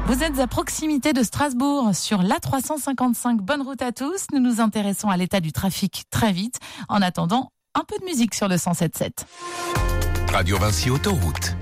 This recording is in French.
Vous êtes à proximité de Strasbourg, sur l'A355. Bonne route à tous. Nous nous intéressons à l'état du trafic très vite. En attendant, un peu de musique sur le 107.7. Radio Vinci Autoroute.